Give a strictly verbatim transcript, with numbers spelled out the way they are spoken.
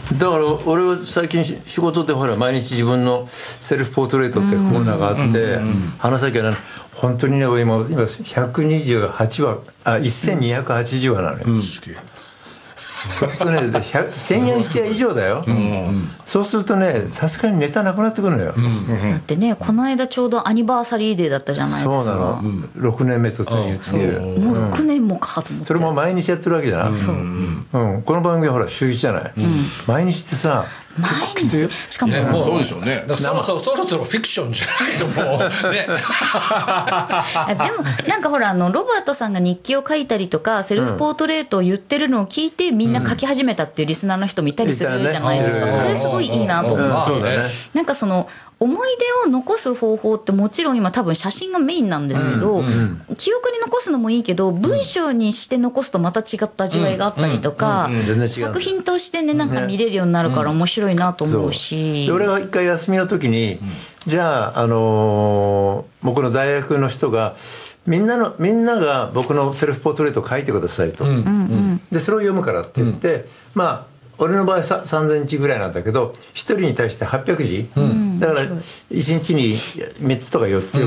だから俺は最近仕事でほら毎日自分のセルフポートレートってコーナーがあって話さなきゃならない。本当にね今今ひゃくにじゅうはちわあせんにひゃくはちじゅうわなのよ、うん、そうするとねせんえん以上だよ、うんうん、そうするとねさすがにネタなくなってくるのよ、うんうん、 だってねこの間ちょうどアニバーサリーデーだったじゃないですか。 そうなの、うん、ろくねんめ突入っていう、 もうろくねんもかと思って、 それも毎日やってるわけじゃない、うんうん、この番組はほら週いちじゃない、うん、毎日ってさ毎日しかも、 ね、もうそうでしょうね。だからそろそろそろそろフィクションじゃないともうね。 でもなんかほらあのロバートさんが日記を書いたりとかセルフポートレートを言ってるのを聞いて、うん、みんな書き始めたっていうリスナーの人もいたりするじゃないですか、ね、あれすごいいいなと思って、うんうんね、なんかその思い出を残す方法ってもちろん今多分写真がメインなんですけど、うんうん、記憶に残すのもいいけど文章にして残すとまた違った味わいがあったりとか、作品としてねなんか見れるようになるから面白いなと思うし、 で俺は一回休みの時に、うん、じゃあ、あのー、僕の大学の人がみんなのみんなが僕のセルフポートレートを書いてくださいと、うんうん、でそれを読むからって言って、うん、まあ俺の場合ささんぜんじぐらいなんだけどひとりに対してはっぴゃくじ、うん、だからいちにちにみっつとかよっつ読